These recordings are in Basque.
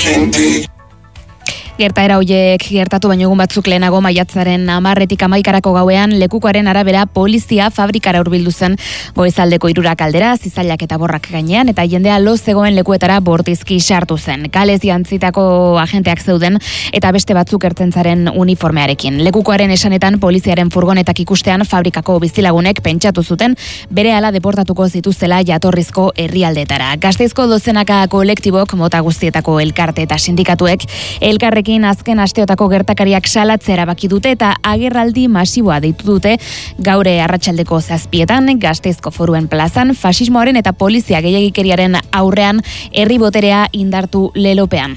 Gertaera horiek gertatu baino egun batzuk lehenago maiatzaren 10etik 11 gauean lekukoaren arabera polizia fabrikara hurbildu zen goizaldeko 3 aldera, zizailak eta borrak gainean, eta jendea lo zegoen lekuetara bortizki sartu zen. Kalez jantzitako agenteak zeuden eta beste batzuk ertzaintzaren uniformearekin. Lekukoaren esanetan poliziaren furgonetak ikustean fabrikako bizilagunek pentsatu zuten berehala deportatuko zituztela jatorrizko herrialdetara. Gasteizko dozenaka kolektibok mota guztietako elkarte eta sindikatuek elkarrekin azken asteotako gertakariak salatzea erabaki dute eta agerraldi masiboa deitu dute gaure arratsaldeko 7etan Gasteizko Foruen plazan faxismoaren eta polizia gehiegikeriaren aurrean herri boterea indartu lelopean.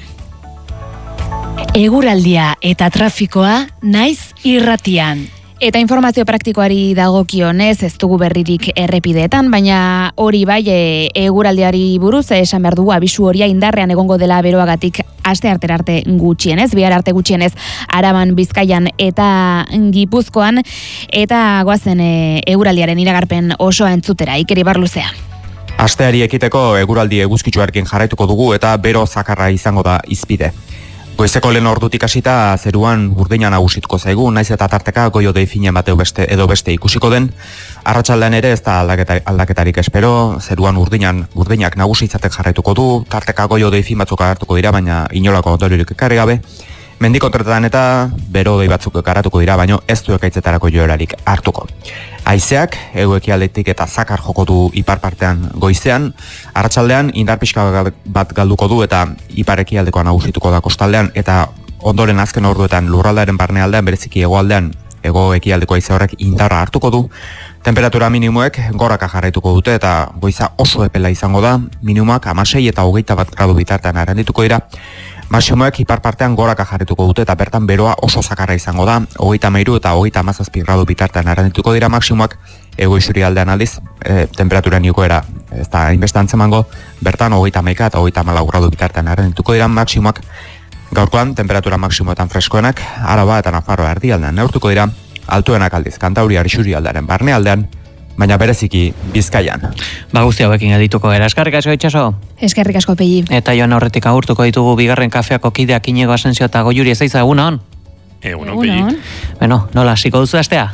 Eguraldia eta trafikoa naiz irratian. Eta informazio praktikoari dagokionez ez dugu berririk errepideetan, baina hori bai eguraldiari buruz esan behar dugu abisu horia indarrean egongo dela beroagatik asteartera arte gutxienez, bihar arte gutxienez Araban, Bizkaian eta Gipuzkoan, eta goazen eguraldiaren iragarpen osoa entzutera, Iker Ibarluzea. Asteari ekiteko eguraldi eguzkitsuarekin jarraituko dugu eta bero zakarra izango da hizpide. Goizeko lehen ordutik hasita zeruan urdina nagusituko zaigu, naiz eta tarteka goi-hodei finen bat edo beste ikusiko den. Arratsaldean ere ez da aldaketarik espero, zeruan urdinak nagusitzatek jarraituko du, tarteka goi-hodei fin batzuk agertuko dira, baina inolako ondoriorik ekarri gabe. Mendikontretan eta bero-hodei batzuk ekaratuko dira, baina ez du ekaitzetarako joerarik hartuko. Haizeak hego-ekialdetik eta zakar joko du ipar partean goizean, arratsaldean indar pixka bat galduko du eta ipar-ekialdekoa nagusituko da kostaldean, eta ondoren azken orduetan lurraldearen barnealdean, bereziki hegoaldean, hego-ekialdeko haize horrek indarra hartuko du. Temperatura minimoek goraka jarraituko dute eta goiza oso epela izango da, minimoak 16 eta 21 gradu bitartean arendituko dira. Maximoek ipar partean goraka jarrituko dute eta bertan beroa oso zakarra izango da, 33 eta 37 gradu bitartean arendituko dira maximoak, ego isurialdean aldiz, temperatura niokoera ez da hainbeste antzemango, bertan 31 eta 34 gradu bitartean arendituko dira maximoak. Gaurkoan, temperatura maximoetan freskoenak, Araba eta Nafarroa erdialdean neurtuko dira, altuenak aldiz, Kantauriar isurialdearen barnealdean, baina bereziki Bizkaian. Guzti hauekin edituko gara. Eskerrik asko Itxaso. Eskerrik asko Pegi. Eta joan aurretik agurtuko ditugu bigarren kafeako kideak Iñigo Asensio eta Goiuri Ezeiza, egunon? Egunon, Pegi. Bueno, nola, hasiko duzu astea?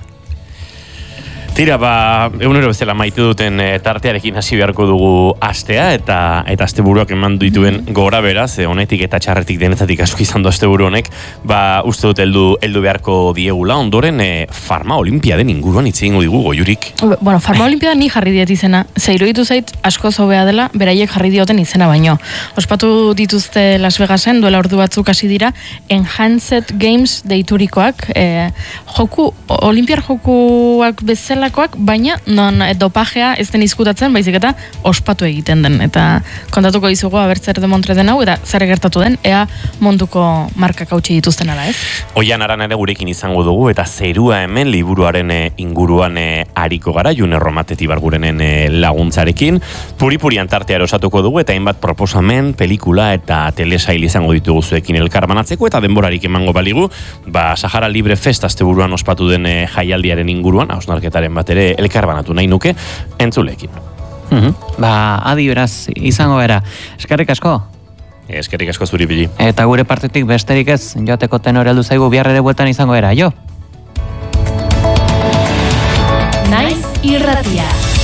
Tira, egunero bezala maite duten tartearekin hasi beharko dugu astea, eta asteburuak eman dituen gora beraz, honetik eta txarretik denetatik asko izan du asteburu honek, uste dut heldu beharko diegula, ondoren Farma Olimpiaden inguruan hitz egingo digu Goiurik. Bueno, Farma Olimpiaden ni jarri diet izena, ze iruditu zait asko hobea dela, beraiek jarri dioten izena baino. Ospatu dituzte Las Vegasen, duela ordu batzuk hasi dira, Enhanced Games deiturikoak, Olimpiar jokuak bezala, baina non dopajea ez den izkutatzen, baizik eta ospatu egiten den. Eta kontatuko dizugu abertzer demontre den hau, eta zer gertatu den, ea munduko markak hautsi dituzten ala, ez? Oian Aran ere gurekin izango dugu, eta zerua hemen liburuaren inguruan ariko gara, June Romateti Bargurenen laguntzarekin. Puri-purian tartea erosatuko dugu, eta hainbat proposamen, pelikula eta telesail izango ditugu zuekin elkarbanatzeko, eta denborarik emango baligu, Sahara Libre Fest asteburuan ospatu den jaialdiaren inguruan, hausnarketaren bat ere elkarbanatu nahi nuke entzulekin. Adi beraz, izango gara. Eskerrik asko. Eskerrik asko zuri Pili. Eta gure partetik besterik ez, joateko tenore heldu zaigu bihar ere bueltan izango gara, jo? Naiz irratia.